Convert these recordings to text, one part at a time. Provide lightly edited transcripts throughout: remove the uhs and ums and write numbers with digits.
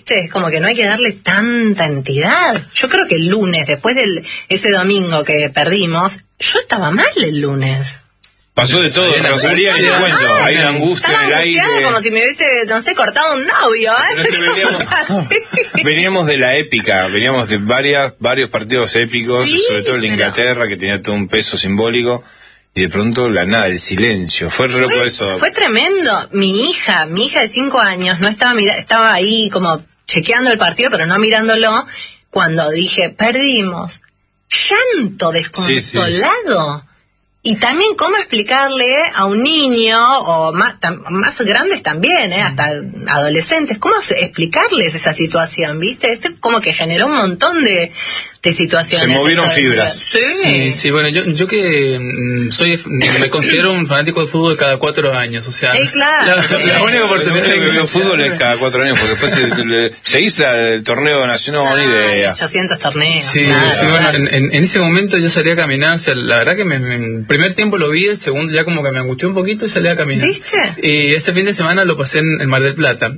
¿viste? Es como que no hay que darle tanta entidad. Yo creo que el lunes, después de ese domingo que perdimos, yo estaba mal el lunes. Pasó de todo, Rosalía, y te cuento, hay una angustia en el aire. Como si me hubiese, no sé, cortado un novio, Veníamos de la épica, veníamos de varios partidos épicos, sobre todo el de Inglaterra, que tenía todo un peso simbólico, y de pronto la nada, el silencio, fue loco eso. Fue tremendo. Mi hija de 5 años, no estaba ahí como chequeando el partido, pero no mirándolo, cuando dije, perdimos. Llanto desconsolado. Sí. Y también cómo explicarle a un niño, o más grandes también, hasta adolescentes, cómo explicarles esa situación, ¿viste? Esto como que generó un montón de situaciones. Se movieron fibras. Sí, bueno, yo que me considero un fanático de fútbol cada 4 años, o sea... claro. La única oportunidad que veo fútbol es cada 4 años, porque después se hizo el torneo nacional, ni idea. 800 torneos. Sí, bueno, en ese momento yo salí a caminar, o sea, la verdad que el primer tiempo lo vi, el segundo ya como que me angustió un poquito y salí a caminar. ¿Viste? Y ese fin de semana lo pasé en Mar del Plata.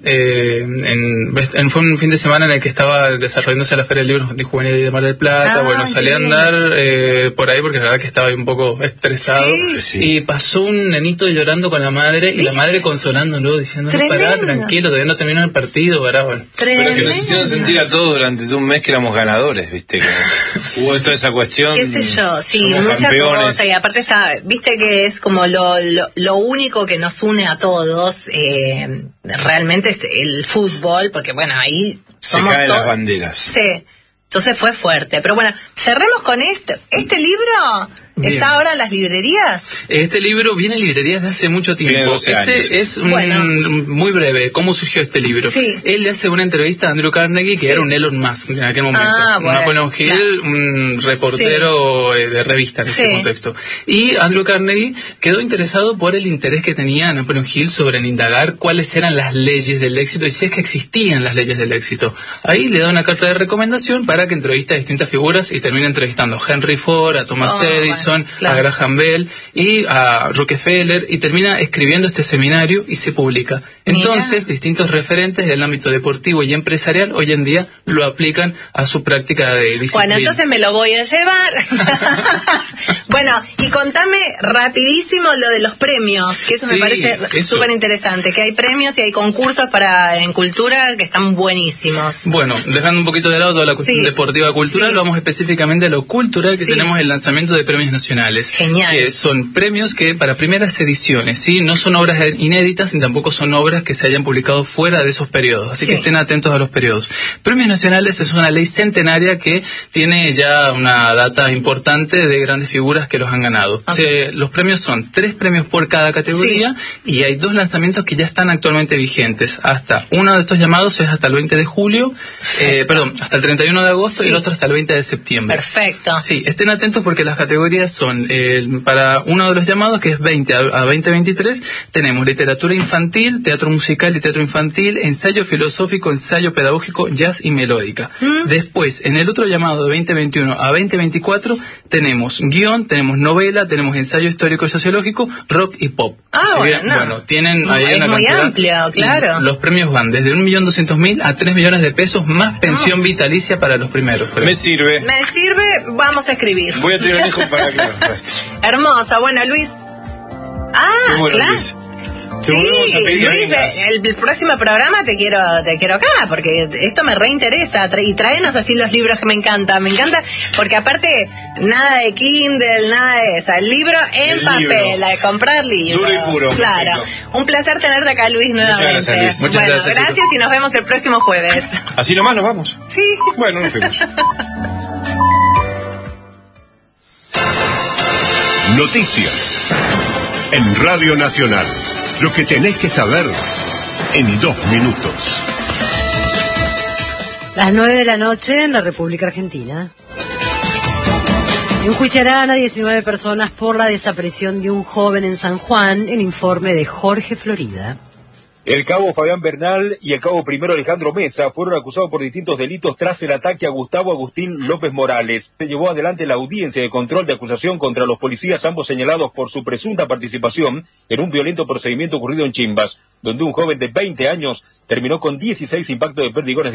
Fue un fin de semana en el que estaba desarrollándose la Feria del Libro de Juvenil de Mar del Plata. Bueno, salí a andar por ahí porque la verdad que estaba un poco estresado. Sí. Y pasó un nenito llorando con la madre, y la madre consolándolo, diciendo, pará, tranquilo, todavía no terminó el partido, pará. Bueno. Pero que nos hicieron sentir a todos durante un mes que éramos ganadores, ¿viste? Que hubo toda esa cuestión. Qué sé yo, sí, muchas cosas, y aparte viste que es como lo único que nos une a todos, realmente es el fútbol, porque bueno, ahí somos se caen las banderas. Sí. Entonces fue fuerte. Pero bueno, cerremos con esto. ¿Este libro está ahora en las librerías? Este libro viene en librerías de hace mucho tiempo. Es muy breve. ¿Cómo surgió este libro? Sí. Él le hace una entrevista a Andrew Carnegie, que era un Elon Musk en aquel momento. Napoleon Hill, un reportero de revista en ese contexto. Y Andrew Carnegie quedó interesado por el interés que tenía Napoleon Hill sobre indagar cuáles eran las leyes del éxito y si es que existían las leyes del éxito. Ahí le da una carta de recomendación para que entrevista a distintas figuras y termina entrevistando a Henry Ford, a Thomas Edison, a Graham Bell y a Rockefeller, y termina escribiendo este seminario y se publica. Entonces, distintos referentes del ámbito deportivo y empresarial hoy en día lo aplican a su práctica de disciplina. Bueno, entonces me lo voy a llevar. Bueno, y contame rapidísimo lo de los premios, que eso me parece súper interesante, que hay premios y hay concursos en cultura que están buenísimos. Bueno, dejando un poquito de lado toda la cuestión deportiva cultural, vamos específicamente a lo cultural, que tenemos el lanzamiento de premios nacionales. Genial. Son premios que para primeras ediciones, no son obras inéditas ni tampoco son obras que se hayan publicado fuera de esos periodos, así que estén atentos a los periodos. Premios nacionales es una ley centenaria que tiene ya una data importante de grandes figuras que los han ganado. Los premios son 3 premios por cada categoría y hay 2 lanzamientos que ya están actualmente vigentes. Uno de estos llamados es hasta el 20 de julio, hasta el 31 de agosto y el otro hasta el 20 de septiembre. Perfecto. Sí, estén atentos porque las categorías son, para uno de los llamados, que es 20 a 2023, tenemos literatura infantil, teatro musical y teatro infantil, ensayo filosófico, ensayo pedagógico, jazz y melódica. Después, en el otro llamado de 2021 a 2024, tenemos guión, tenemos novela, tenemos ensayo histórico y sociológico, rock y pop. Tienen ahí una muy cantidad, amplio, claro. Los premios van desde 1.200.000 a 3 millones de pesos, más pensión vitalicia para los primeros. Me sirve, vamos a escribir. Voy a tener un hijo para que Hermosa, bueno, Luis. Claro. Luis. Sí, Luis, el próximo programa te quiero acá, porque esto me reinteresa, y tráenos así los libros que me encanta porque aparte, nada de Kindle, nada de eso, el libro en papel, la de comprar libros. Duro y puro. Claro. Perfecto. Un placer tenerte acá, Luis, nuevamente. Muchas gracias, Luis. Muchas gracias y nos vemos el próximo jueves. ¿Así nomás nos vamos? Sí. Bueno, nos fuimos. Noticias en Radio Nacional. Lo que tenés que saber en 2 minutos. Las 9 de la noche en la República Argentina. Enjuiciarán a 19 personas por la desaparición de un joven en San Juan, el informe de Jorge Florida. El cabo Fabián Bernal y el cabo primero Alejandro Mesa fueron acusados por distintos delitos tras el ataque a Gustavo Agustín López Morales. Se llevó adelante la audiencia de control de acusación contra los policías, ambos señalados por su presunta participación en un violento procedimiento ocurrido en Chimbas, donde un joven de 20 años terminó con 16 impactos de perdigones